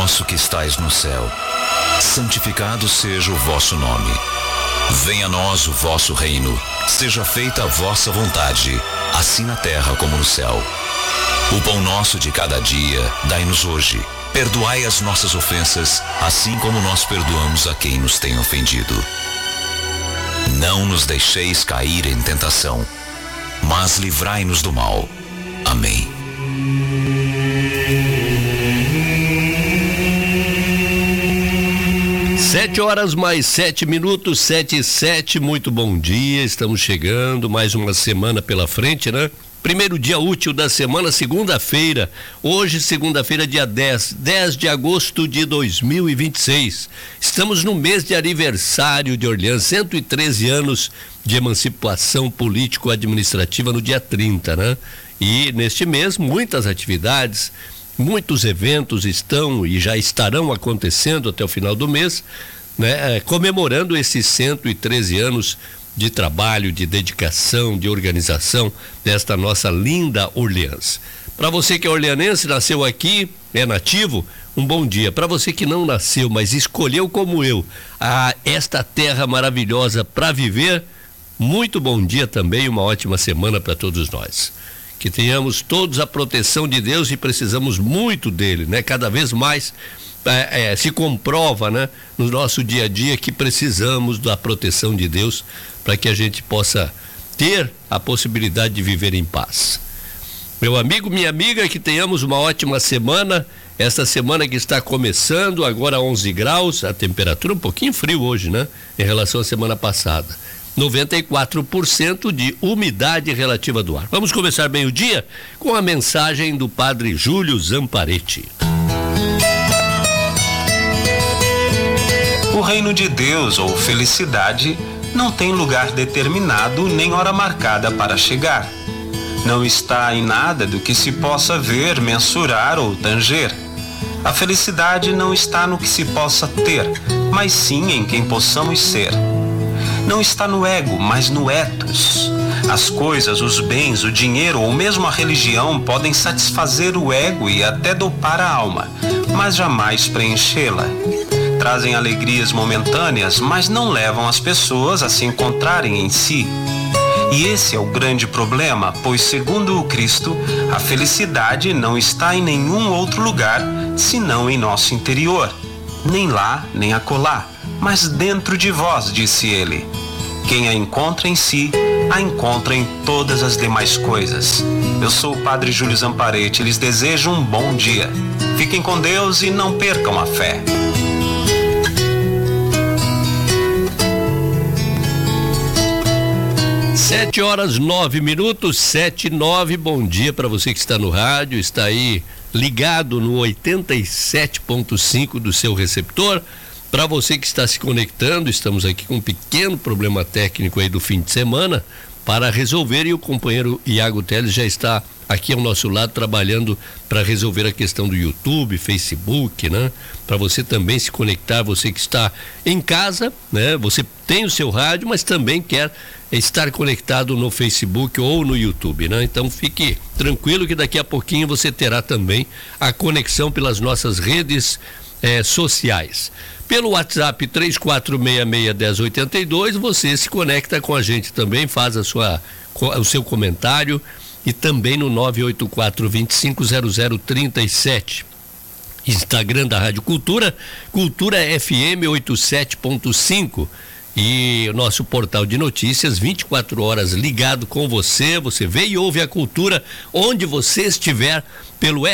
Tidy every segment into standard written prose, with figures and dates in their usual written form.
nosso que estais no céu, santificado seja o vosso nome. Venha a nós o vosso reino, seja feita a vossa vontade, assim na terra como no céu. O pão nosso de cada dia, dai-nos hoje. Perdoai as nossas ofensas, assim como nós perdoamos a quem nos tem ofendido. Não nos deixeis cair em tentação, mas livrai-nos do mal. Amém. Sete horas mais 7 minutos, 7:07, muito bom dia, estamos chegando, mais uma semana pela frente, né? Primeiro dia útil da semana, segunda-feira, hoje segunda-feira, dia 10 de agosto de 2026. Estamos no mês de aniversário de Orleans, 113 anos de emancipação político-administrativa no dia 30, né? E neste mês, muitas atividades, muitos eventos estão e já estarão acontecendo até o final do mês, né? Comemorando esses 113 anos de trabalho, de dedicação, de organização desta nossa linda Orleans. Para você que é orleanense, nasceu aqui, é nativo, um bom dia. Para você que não nasceu, mas escolheu como eu esta terra maravilhosa para viver, muito bom dia também, uma ótima semana para todos nós. Que tenhamos todos a proteção de Deus e precisamos muito dele, né? Cada vez mais se comprova, né, no nosso dia a dia que precisamos da proteção de Deus para que a gente possa ter a possibilidade de viver em paz. Meu amigo, minha amiga, que tenhamos uma ótima semana. Esta semana que está começando, agora 11 graus, a temperatura um pouquinho frio hoje, né? Em relação à semana passada. 94% de umidade relativa do ar. Vamos começar bem o dia com a mensagem do padre Júlio Zamparetti. O reino de Deus ou felicidade não tem lugar determinado nem hora marcada para chegar. Não está em nada do que se possa ver, mensurar ou tanger. A felicidade não está no que se possa ter, mas sim em quem possamos ser. Não está no ego, mas no ethos. As coisas, os bens, o dinheiro ou mesmo a religião podem satisfazer o ego e até dopar a alma, mas jamais preenchê-la. Trazem alegrias momentâneas, mas não levam as pessoas a se encontrarem em si. E esse é o grande problema, pois segundo o Cristo, a felicidade não está em nenhum outro lugar, senão em nosso interior. Nem lá, nem acolá, mas dentro de vós, disse ele. Quem a encontra em si, a encontra em todas as demais coisas. Eu sou o padre Júlio Zamparetti, lhes desejo um bom dia. Fiquem com Deus e não percam a fé. 7 horas 9 minutos, 7:09, bom dia para você que está no rádio, está aí ligado no 87.5 do seu receptor. Para você que está se conectando, estamos aqui com um pequeno problema técnico aí do fim de semana para resolver, e o companheiro Iago Teles já está aqui ao nosso lado trabalhando para resolver a questão do YouTube, Facebook, né? Para você também se conectar, você que está em casa, né? Você tem o seu rádio, mas também quer estar conectado no Facebook ou no YouTube, né? Então fique tranquilo que daqui a pouquinho você terá também a conexão pelas nossas redes sociais. Pelo WhatsApp 34661082, você se conecta com a gente também, faz o seu comentário, e também no 984-250037. Instagram da Rádio Cultura, Cultura FM 87.5. E o nosso portal de notícias, 24 horas ligado com você. Você vê e ouve a cultura onde você estiver pelo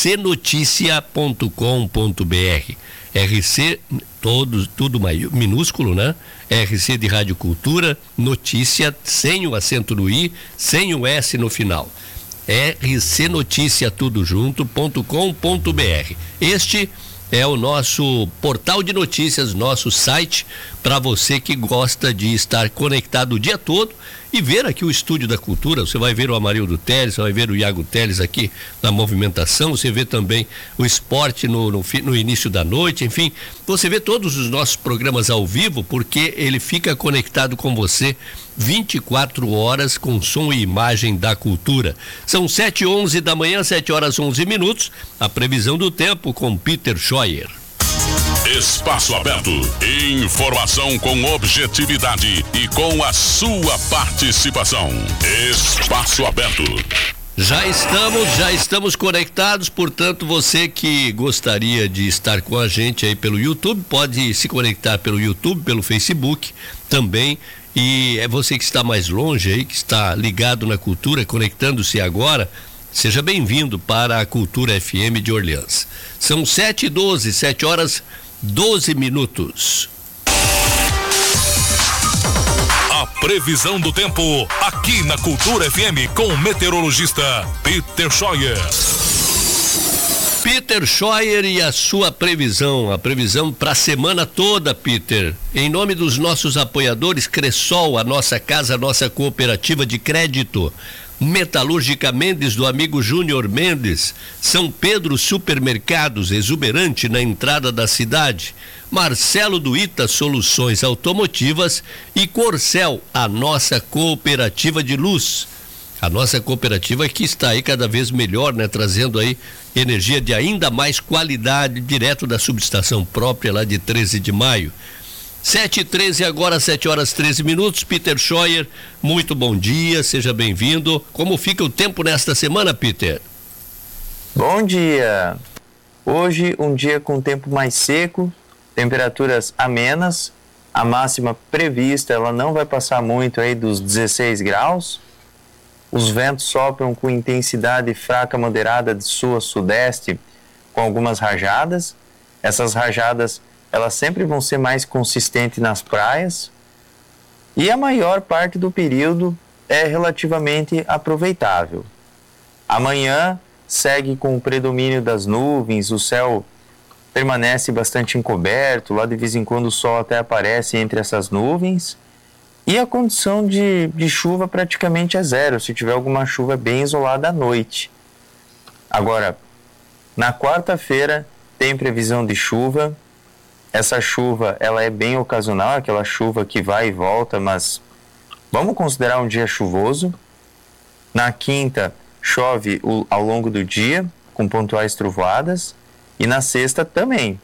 rcnoticia.com.br. RC, tudo minúsculo, né? RC de Rádio Cultura, notícia, sem o acento no I, sem o S no final. rcnoticia, tudo junto.com.br. Este é o nosso portal de notícias, nosso site, para você que gosta de estar conectado o dia todo e ver aqui o Estúdio da Cultura. Você vai ver o Amarildo Teles, você vai ver o Iago Teles aqui na movimentação, você vê também o esporte no início da noite, enfim, você vê todos os nossos programas ao vivo, porque ele fica conectado com você 24 horas com som e imagem da cultura. São 7h11 da manhã, 7h11. A previsão do tempo com Peter Scheuer. Espaço Aberto. Informação com objetividade e com a sua participação. Espaço Aberto. Já estamos conectados, portanto, você que gostaria de estar com a gente aí pelo YouTube, pode se conectar pelo YouTube, pelo Facebook também. E é você que está mais longe aí, que está ligado na cultura, conectando-se agora, seja bem-vindo para a Cultura FM de Orleans. São 7h12, 7h12. A previsão do tempo aqui na Cultura FM com o meteorologista Peter Scheuer. Peter Scheuer e a sua previsão, a previsão para a semana toda, Peter. Em nome dos nossos apoiadores, Cressol, a nossa casa, a nossa cooperativa de crédito, Metalúrgica Mendes, do amigo Júnior Mendes, São Pedro Supermercados, exuberante na entrada da cidade, Marcelo do Ita Soluções Automotivas e Corcel, a nossa cooperativa de luz. A nossa cooperativa que está aí cada vez melhor, né? Trazendo aí energia de ainda mais qualidade, direto da subestação própria lá de 13 de maio. 7h13 agora, 7h13. Peter Scheuer, muito bom dia, seja bem-vindo. Como fica o tempo nesta semana, Peter? Bom dia. Hoje um dia com tempo mais seco, temperaturas amenas. A máxima prevista, ela não vai passar muito aí dos 16 graus. Os ventos sopram com intensidade fraca moderada de sul a sudeste, com algumas rajadas. Essas rajadas, elas sempre vão ser mais consistentes nas praias. E a maior parte do período é relativamente aproveitável. Amanhã segue com o predomínio das nuvens, o céu permanece bastante encoberto, lá de vez em quando o sol até aparece entre essas nuvens. E a condição de chuva praticamente é zero, se tiver alguma chuva bem isolada à noite. Agora, na quarta-feira tem previsão de chuva. Essa chuva, ela é bem ocasional, aquela chuva que vai e volta, mas vamos considerar um dia chuvoso. Na quinta, chove ao longo do dia, com pontuais trovoadas. E na sexta também.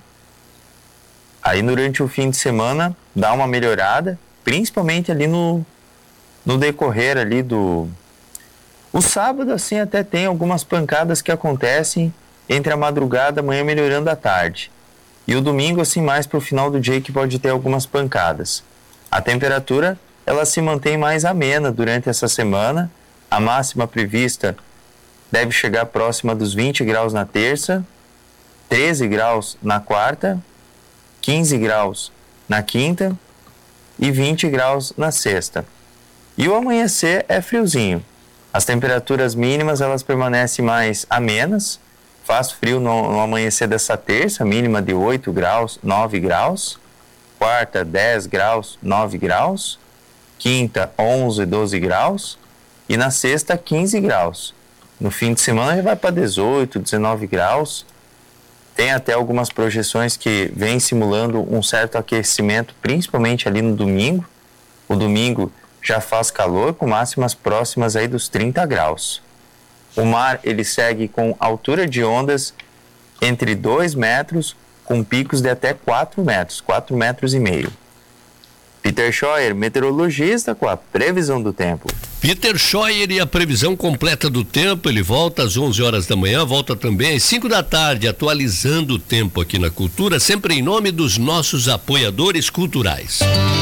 Aí durante o fim de semana dá uma melhorada, principalmente ali no decorrer ali do... O sábado, assim, até tem algumas pancadas que acontecem entre a madrugada, amanhã melhorando à tarde. E o domingo, assim, mais para o final do dia que pode ter algumas pancadas. A temperatura, ela se mantém mais amena durante essa semana. A máxima prevista deve chegar próxima dos 20 graus na terça, 13 graus na quarta, 15 graus na quinta e 20 graus na sexta. E o amanhecer é friozinho. As temperaturas mínimas, elas permanecem mais amenas. Faz frio no amanhecer dessa terça, mínima de 8 graus, 9 graus. Quarta, 10 graus, 9 graus. Quinta, 11, 12 graus. E na sexta, 15 graus. No fim de semana já vai para 18, 19 graus. Tem até algumas projeções que vêm simulando um certo aquecimento, principalmente ali no domingo. O domingo já faz calor, com máximas próximas aí dos 30 graus. O mar, ele segue com altura de ondas entre 2 metros, com picos de até 4 metros, 4 metros e meio. Peter Scheuer, meteorologista, com a previsão do tempo. Peter Scheuer e a previsão completa do tempo, ele volta às 11 horas da manhã, volta também às 5 da tarde, atualizando o tempo aqui na Cultura, sempre em nome dos nossos apoiadores culturais.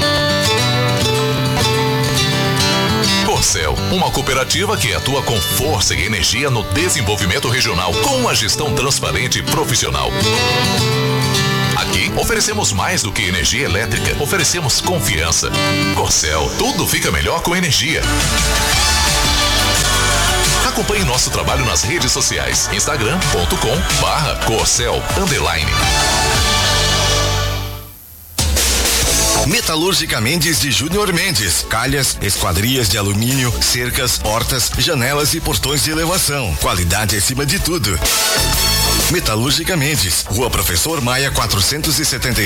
Corcel, uma cooperativa que atua com força e energia no desenvolvimento regional, com uma gestão transparente e profissional. Aqui oferecemos mais do que energia elétrica, oferecemos confiança. Corcel, tudo fica melhor com energia. Acompanhe nosso trabalho nas redes sociais, instagram.com/Corcel_. Metalúrgica Mendes de Júnior Mendes. Calhas, esquadrias de alumínio, cercas, portas, janelas e portões de elevação. Qualidade acima de tudo. Metalúrgica Mendes, Rua Professor Maia 472.